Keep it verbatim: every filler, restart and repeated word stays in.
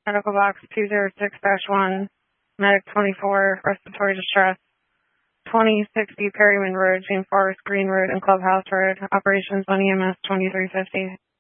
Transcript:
Medical box two zero six dash one, medic twenty-four, respiratory distress, twenty sixty Perryman Road, James Forest Green Road, and Clubhouse Road, operations one E M S twenty-three fifty.